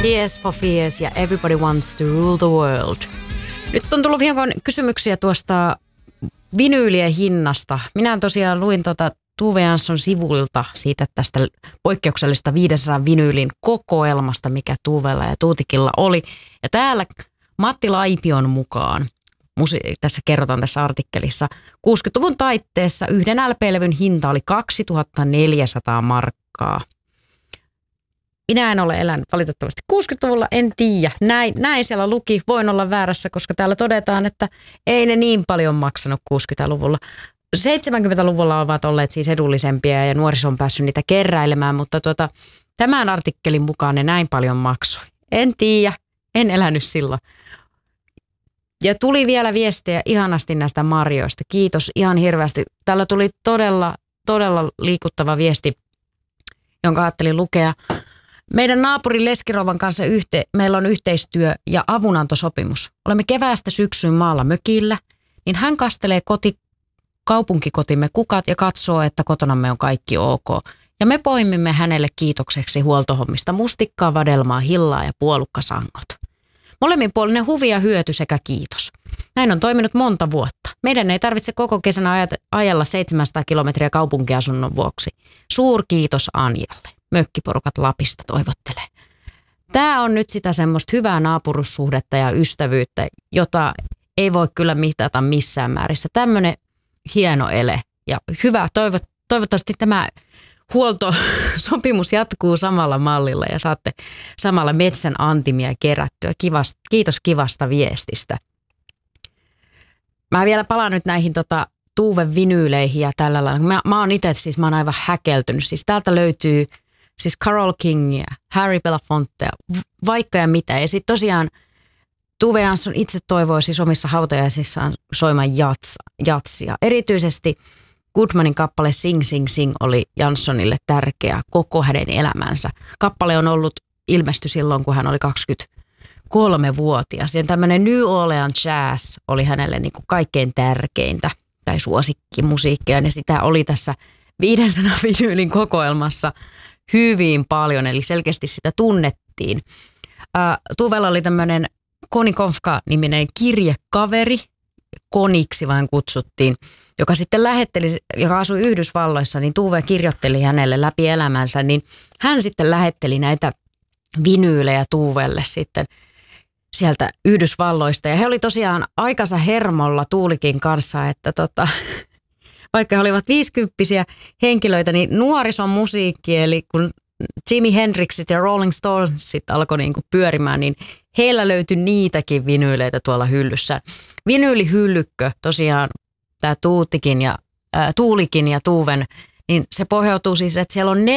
Tears for Fears ja Everybody Wants to Rule the World. Nyt on tullut hieman kysymyksiä tuosta vinyylien hinnasta. Minä tosiaan luin Tove Jansson sivuilta siitä tästä poikkeuksellisesta 500 vinyylin kokoelmasta, mikä Tuvella ja Tuutikilla oli. Ja täällä Matti Laipion mukaan, tässä kerrotaan tässä artikkelissa, 60-luvun taitteessa yhden LP-levyn hinta oli 2400 markkaa. Minä en ole elänyt valitettavasti 60-luvulla, en tiedä. Näin siellä luki, voin olla väärässä, koska täällä todetaan, että ei ne niin paljon maksanut 60-luvulla. 70-luvulla ovat olleet siis edullisempia ja nuoriso on päässyt niitä keräilemään, mutta tämän artikkelin mukaan ne näin paljon maksoi. En tiedä, en elänyt silloin. Ja tuli vielä viestejä ihanasti näistä marjoista. Kiitos ihan hirveästi. Täällä tuli todella liikuttava viesti, jonka ajattelin lukea. Meidän naapurin Leskirouvan kanssa meillä on yhteistyö ja avunantosopimus. Olemme keväästä syksyyn maalla mökillä, niin hän kastelee kaupunkikotimme kukat ja katsoo, että kotonamme on kaikki ok. Ja me poimimme hänelle kiitokseksi huoltohommista mustikkaa, vadelmaa, hillaa ja puolukkasangot. Molemminpuolinen huvi ja hyöty sekä kiitos. Näin on toiminut monta vuotta. Meidän ei tarvitse koko kesänä ajella 700 kilometriä kaupunkiasunnon vuoksi. Suurkiitos Anjalle. Mökkiporukat Lapista toivottelee. Tämä on nyt sitä semmoista hyvää naapurussuhdetta ja ystävyyttä, jota ei voi kyllä mitata missään määrissä. Tämmöinen hieno ele ja hyvä. Toivottavasti tämä huoltosopimus jatkuu samalla mallilla ja saatte samalla metsän antimia kerättyä. Kiitos kivasta viestistä. Mä vielä palaan nyt näihin Tuven vinyyleihin ja tällä lailla. Mä oon itse mä oon aivan häkeltynyt. Siis täältä löytyy siis Carole Kingia, Harry Belafontea, vaikka ja mitä. Ja sitten tosiaan Tove Jansson itse toivoi siis omissa hautajaisissaan soimaan jatsia. Erityisesti Goodmanin kappale Sing Sing Sing oli Janssonille tärkeä koko hänen elämänsä. Kappale on ollut ilmesty silloin, kun hän oli 23-vuotias. Ja tämmöinen New Orleans jazz oli hänelle niin kuin kaikkein tärkeintä tai suosikkimusiikkia. Ja sitä oli tässä 500 vinyylin kokoelmassa hyvin paljon, eli selkeästi sitä tunnettiin. Tuvella oli tämmöinen Koni Konfka-niminen kirjekaveri, Koniksi vain kutsuttiin, joka sitten lähetteli, joka asui Yhdysvalloissa, niin Tuve kirjoitteli hänelle läpi elämänsä, niin hän sitten lähetteli näitä vinyylejä Tuvelle sitten sieltä Yhdysvalloista. Ja he oli tosiaan aikansa hermolla Tuulikin kanssa, että vaikka he olivat 50-vuotiaita henkilöitä, niin nuorison musiikki, eli kun Jimi Hendrixit ja Rolling Stonesit alkoi niin kuin pyörimään, niin heillä löytyi niitäkin vinyyleitä tuolla hyllyssä. Vinyylihyllykkö, tosiaan tämä Tuulikin ja Tuven, niin se pohjautuu siis, että siellä on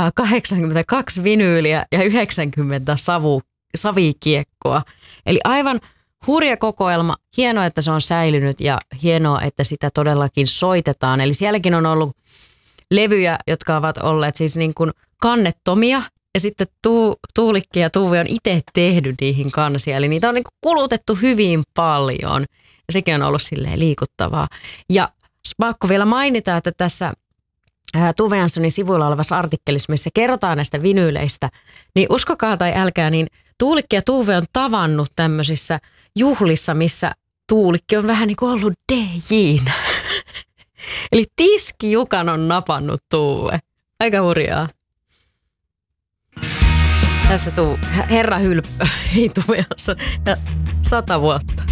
482 vinyyliä ja 90 savikiekkoa. Eli aivan hurja kokoelma. Hienoa, että se on säilynyt ja hienoa, että sitä todellakin soitetaan. Eli sielläkin on ollut levyjä, jotka ovat olleet siis niin kuin kannettomia ja sitten Tuulikki ja Tuve on itse tehnyt niihin kansia. Eli niitä on niin kuin kulutettu hyvin paljon ja sekin on ollut silleen liikuttavaa. Ja pakko vielä mainita, että tässä Tove Janssonin sivuilla olevassa artikkelissa, missä kerrotaan näistä vinyyleistä, niin uskokaa tai älkää, niin Tuulikki ja Tuve on tavannut tämmöisissä juhlissa, missä Tuulikki on vähän niin kuin ollut DJ:nä. Eli Tiski Jukan on napannut Tuve. Aika hurjaa. Tässä herra hylppö, ei Tove Jansson, 100 vuotta.